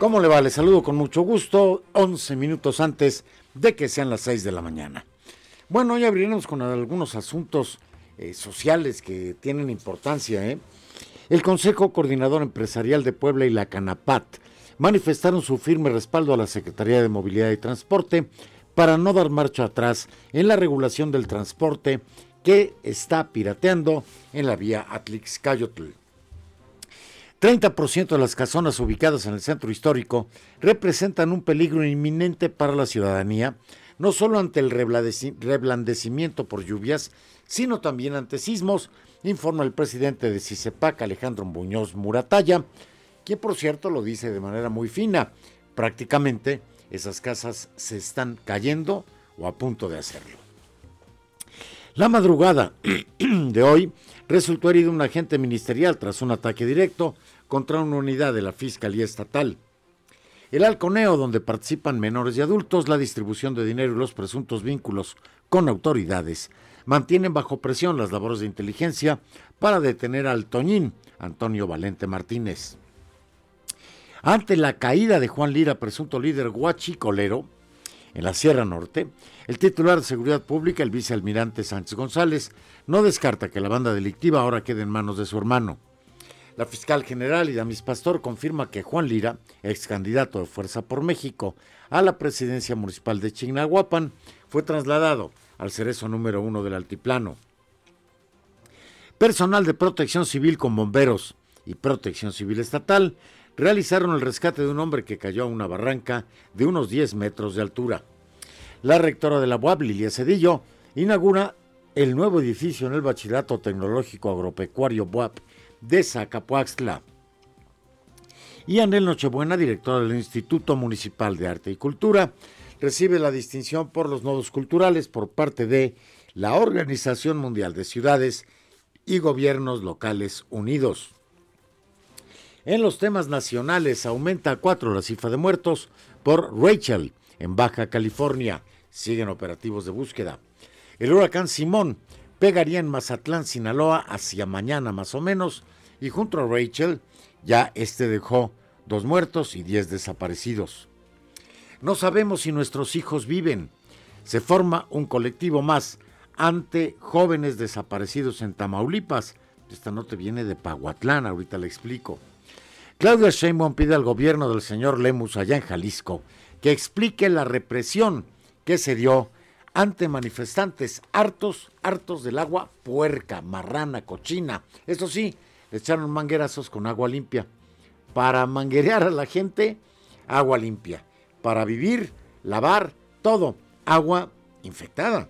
¿Cómo le va? Les saludo con mucho gusto, 11 minutos antes de que sean las 6 de la mañana. Bueno, hoy abriremos con algunos asuntos sociales que tienen importancia. El Consejo Coordinador Empresarial de Puebla y la Canapat manifestaron su firme respaldo a la Secretaría de Movilidad y Transporte para no dar marcha atrás en la regulación del transporte que está pirateando en la vía Atlixcayotl. 30% de las casonas ubicadas en el centro histórico representan un peligro inminente para la ciudadanía, no solo ante el reblandecimiento por lluvias, sino también ante sismos, informa el presidente de CICEPAC, Alejandro Muñoz Muratalla, quien por cierto lo dice de manera muy fina. Prácticamente esas casas se están cayendo o a punto de hacerlo. La madrugada de hoy resultó herido un agente ministerial tras un ataque directo contra una unidad de la Fiscalía Estatal. El halconeo, donde participan menores y adultos, la distribución de dinero y los presuntos vínculos con autoridades, mantienen bajo presión las labores de inteligencia para detener al Toñín, Antonio Valente Martínez. Ante la caída de Juan Lira, presunto líder guachicolero, en la Sierra Norte, el titular de Seguridad Pública, el vicealmirante Sánchez González, no descarta que la banda delictiva ahora quede en manos de su hermano. La fiscal general Idamis Pastor confirma que Juan Lira, ex candidato de Fuerza por México a la presidencia municipal de Chignahuapan, fue trasladado al cerezo número 1 del altiplano. Personal de Protección Civil con bomberos y Protección Civil Estatal realizaron el rescate de un hombre que cayó a una barranca de unos 10 metros de altura. La rectora de la UAP, Lilia Cedillo, inaugura el nuevo edificio en el Bachillerato Tecnológico Agropecuario UAP de Zacapuaxtla. Y Anel Nochebuena, directora del Instituto Municipal de Arte y Cultura, recibe la distinción por los nodos culturales por parte de la Organización Mundial de Ciudades y Gobiernos Locales Unidos. En los temas nacionales, aumenta a 4 la cifra de muertos por Rachel en Baja California. Siguen operativos de búsqueda. El huracán Simón pegaría en Mazatlán, Sinaloa, hacia mañana más o menos, y junto a Rachel ya dejó 2 muertos y 10 desaparecidos. No sabemos si nuestros hijos viven. Se forma un colectivo más ante jóvenes desaparecidos en Tamaulipas. Esta nota viene de Pahuatlán, ahorita le explico. Claudia Sheinbaum pide al gobierno del señor Lemus allá en Jalisco que explique la represión que se dio ante manifestantes hartos del agua puerca, marrana, cochina. Eso sí, le echaron manguerazos con agua limpia. Para manguerear a la gente, agua limpia. Para vivir, lavar, todo, agua infectada.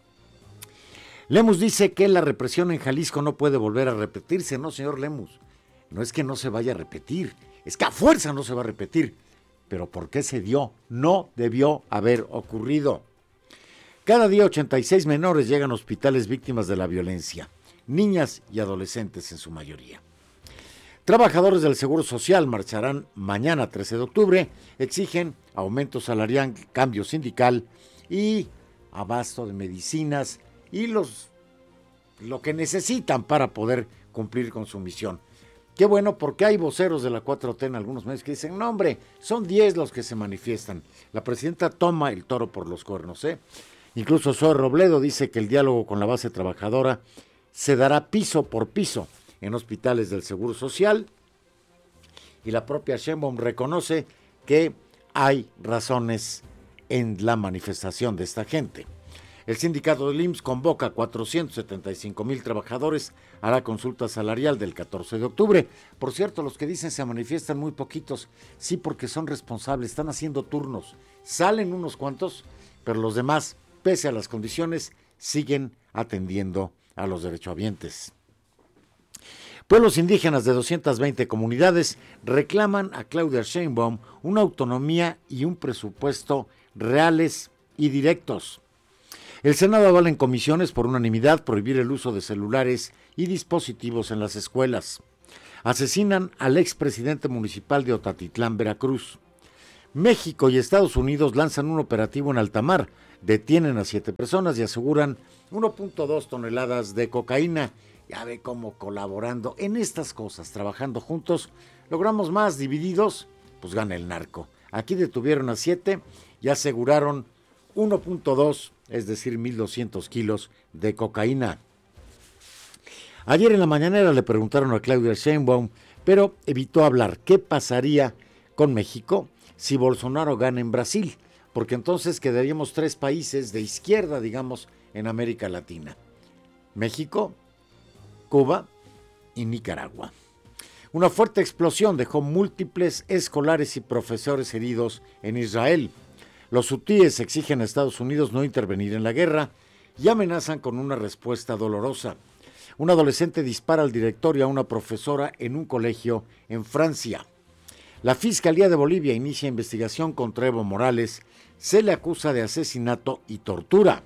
Lemus dice que la represión en Jalisco no puede volver a repetirse. No, señor Lemus, no es que no se vaya a repetir, es que a fuerza no se va a repetir. Pero ¿por qué se dio? No debió haber ocurrido. Cada día 86 menores llegan a hospitales víctimas de la violencia, niñas y adolescentes en su mayoría. Trabajadores del Seguro Social marcharán mañana 13 de octubre, exigen aumento salarial, cambio sindical y abasto de medicinas y lo que necesitan para poder cumplir con su misión. Qué bueno, porque hay voceros de la 4T en algunos medios que dicen, no hombre, son 10 los que se manifiestan. La presidenta toma el toro por los cuernos, Incluso Zoe Robledo dice que el diálogo con la base trabajadora se dará piso por piso en hospitales del Seguro Social, y la propia Sheinbaum reconoce que hay razones en la manifestación de esta gente. El sindicato del IMSS convoca a 475,000 trabajadores a la consulta salarial del 14 de octubre. Por cierto, los que dicen se manifiestan muy poquitos, sí, porque son responsables, están haciendo turnos. Salen unos cuantos, pero los demás, pese a las condiciones, siguen atendiendo a los derechohabientes. Pueblos indígenas de 220 comunidades reclaman a Claudia Sheinbaum una autonomía y un presupuesto reales y directos. El Senado avala en comisiones por unanimidad prohibir el uso de celulares y dispositivos en las escuelas. Asesinan al expresidente municipal de Otatitlán, Veracruz. México y Estados Unidos lanzan un operativo en alta mar. Detienen a 7 personas y aseguran 1.2 toneladas de cocaína. Ya ve cómo colaborando en estas cosas, trabajando juntos, logramos más, divididos pues gana el narco. Aquí detuvieron a 7 y aseguraron 1.2, es decir, 1.200 kilos de cocaína. Ayer en la mañanera le preguntaron a Claudia Sheinbaum, pero evitó hablar qué pasaría con México si Bolsonaro gana en Brasil, porque entonces quedaríamos 3 países de izquierda, digamos, en América Latina: México, Cuba y Nicaragua. Una fuerte explosión dejó múltiples escolares y profesores heridos en Israel. Los hutíes exigen a Estados Unidos no intervenir en la guerra y amenazan con una respuesta dolorosa. Un adolescente dispara al director y a una profesora en un colegio en Francia. La Fiscalía de Bolivia inicia investigación contra Evo Morales. Se le acusa de asesinato y tortura.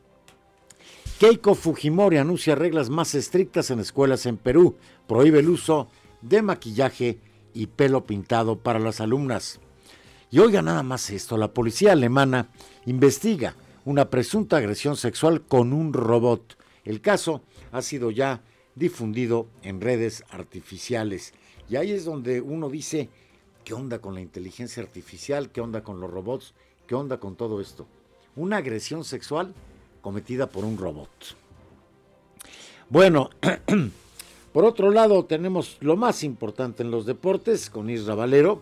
Keiko Fujimori anuncia reglas más estrictas en escuelas en Perú. Prohíbe el uso de maquillaje y pelo pintado para las alumnas. Y oiga nada más esto, la policía alemana investiga una presunta agresión sexual con un robot. El caso ha sido ya difundido en redes artificiales. Y ahí es donde uno dice, ¿qué onda con la inteligencia artificial? ¿Qué onda con los robots? ¿Qué onda con todo esto? Una agresión sexual cometida por un robot. Bueno, por otro lado tenemos lo más importante en los deportes con Isra Valero.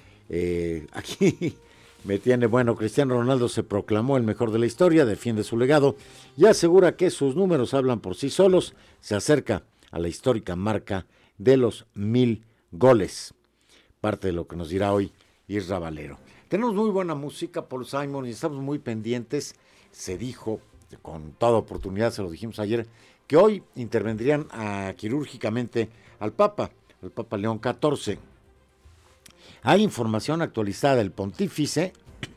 Aquí me tiene, bueno, Cristiano Ronaldo se proclamó el mejor de la historia, defiende su legado y asegura que sus números hablan por sí solos. Se acerca a la histórica marca de los 1000 goles. Parte de lo que nos dirá hoy Isra Valero. Tenemos muy buena música, Paul Simon, y estamos muy pendientes. Se dijo, con toda oportunidad, se lo dijimos ayer, que hoy intervendrían quirúrgicamente al Papa León XIV. Hay información actualizada. El pontífice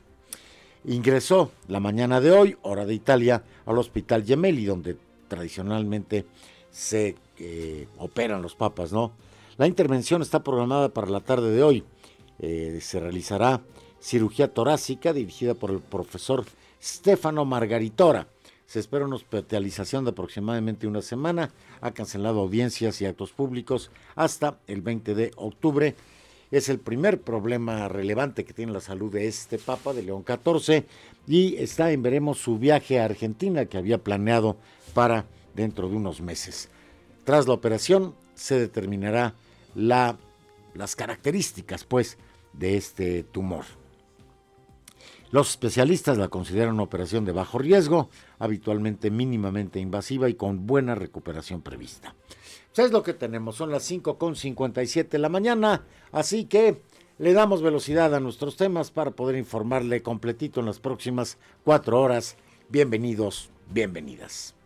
ingresó la mañana de hoy, hora de Italia, al Hospital Gemelli, donde tradicionalmente se operan los papas, ¿no? La intervención está programada para la tarde de hoy. Se realizará cirugía torácica dirigida por el profesor Stefano Margaritora. Se espera una hospitalización de aproximadamente una semana. Ha cancelado audiencias y actos públicos hasta el 20 de octubre. Es el primer problema relevante que tiene la salud de este Papa, de León XIV, y está en veremos su viaje a Argentina, que había planeado para dentro de unos meses. Tras la operación se determinará las características, pues, de este tumor. Los especialistas la consideran una operación de bajo riesgo, habitualmente mínimamente invasiva y con buena recuperación prevista. Pues es lo que tenemos, son las 5:57 de la mañana, así que le damos velocidad a nuestros temas para poder informarle completito en las próximas 4 horas. Bienvenidos, bienvenidas.